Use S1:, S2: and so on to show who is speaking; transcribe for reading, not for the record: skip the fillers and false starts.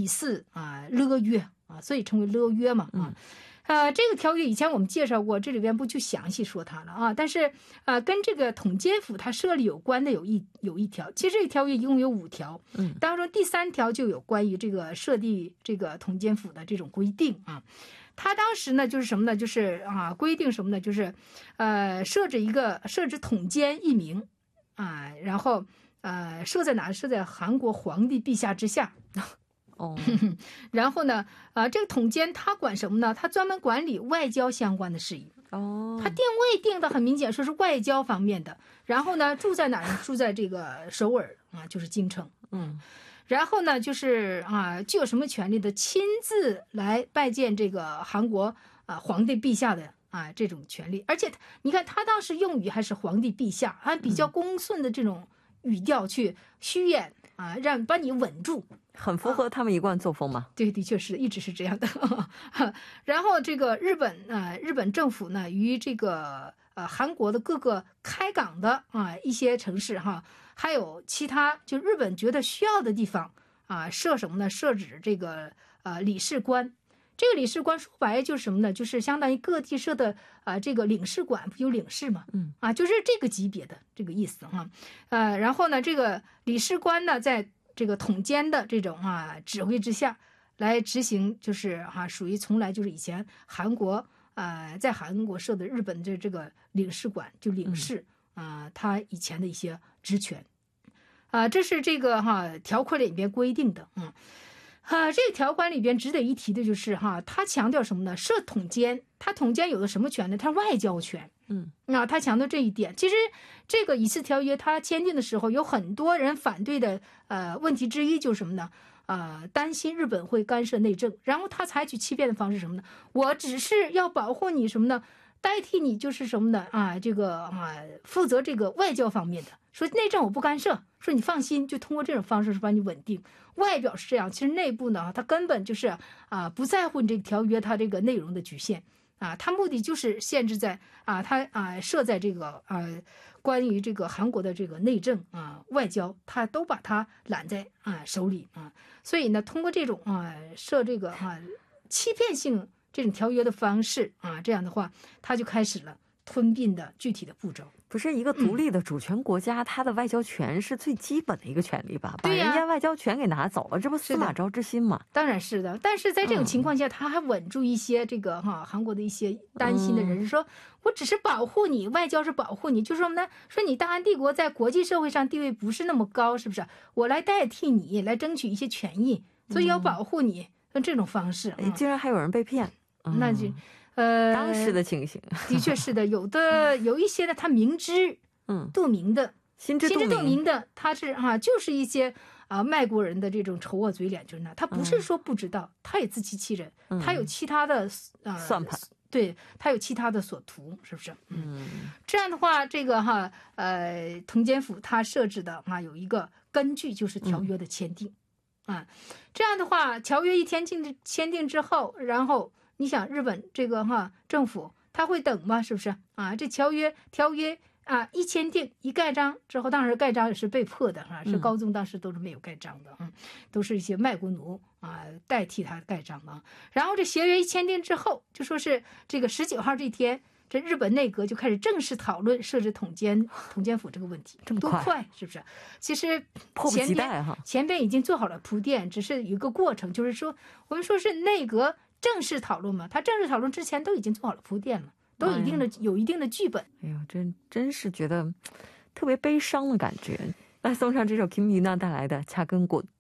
S1: 似勒约所以称为勒约嘛这个条约以前我们介绍过，这里边不就详细说它了但是跟这个统监府它设立有关的有一条，其实这个条约一共有5条，当中第3条就有关于这个设立这个统监府的这种规定他当时呢就是什么呢？就是规定什么呢？就是设置统监1名然后设在哪？设在韩国皇帝陛下之下。然后呢这个统监他管什么呢？他专门管理外交相关的事宜。他定位定的很明显，说是外交方面的。然后呢住在哪儿？住在这个首尔就是京城。然后呢就是具有什么权利的？亲自来拜见这个韩国皇帝陛下的这种权利。而且你看他当时用语还是皇帝陛下，按比较恭顺的这种语调去虚演让把你稳住，
S2: 很符合他们一贯作风嘛。
S1: 对，的确是一直是这样的然后这个日本政府呢与这个韩国的各个开港的一些城市还有其他就日本觉得需要的地方设什么呢？设置这个领事官。这个领事官说白就是什么呢？就是相当于各地设的这个领事馆，不有领事嘛？就是这个级别的这个意思然后呢，这个领事官呢，在这个统监的这种指挥之下来执行，就是属于从来就是以前韩国在韩国设的日本的这个领事馆就领事他以前的一些职权这是这个条款里边规定的这个条款里边值得一提的就是他强调什么呢？设统监，他统监有的什么权呢？他外交权。他强调这一点。其实这个以次条约他签订的时候，有很多人反对的问题之一就是什么呢？担心日本会干涉内政，然后他采取欺骗的方式什么呢？我只是要保护你什么呢？代替你就是什么呢？这个负责这个外交方面的，说内政我不干涉，说你放心，就通过这种方式是把你稳定。外表是这样，其实内部呢，他根本就是不在乎你这个条约它这个内容的局限他目的就是限制在他设在这个关于这个韩国的这个内政外交，他都把它揽在手里所以呢，通过这种设这个欺骗性这种条约的方式这样的话，他就开始了吞并的具体的步骤。
S2: 不是一个独立的主权国家，它的外交权是最基本的一个权利吧？把人家外交权给拿走了，这不司马昭之心吗？
S1: 当然是的，但是在这种情况下，他还稳住一些这个韩国的一些担心的人，说我只是保护你，外交是保护你，就是什么呢？说你大韩帝国在国际社会上地位不是那么高，是不是？我来代替你来争取一些权益，所以要保护你，用这种方式。
S2: 竟然还有人被骗，
S1: 那就。
S2: 当时的情形
S1: 的确是的，有一些呢，他明知肚明的，心知肚明的，他是就是一些卖国人的这种丑恶嘴脸，就是他不是说不知道，他也自欺欺人，他有其他的
S2: 算盘，
S1: 对，他有其他的所图，是不是？这样的话，这个统监府他设置的有一个根据，就是条约的签订这样的话，条约一签订之后，然后。你想日本这个政府他会等吗？是不是这条约一签订一盖章之后，当然盖章也是被迫的是高宗当时都是没有盖章的都是一些卖国奴代替他盖章然后这协约一签订之后，就说是这个19号这天，这日本内阁就开始正式讨论设置统监府这个问题。
S2: 这么
S1: 多快是不是？其实
S2: 迫不及待
S1: 前边已经做好了铺垫，只是有一个过程，就是说我们说是内阁正式讨论嘛，他正式讨论之前都已经做好了铺垫了，都有一定的剧本。
S2: 哎呦，真是觉得特别悲伤的感觉。来送上这首 Kim Yuna 带来的《恰根滚》。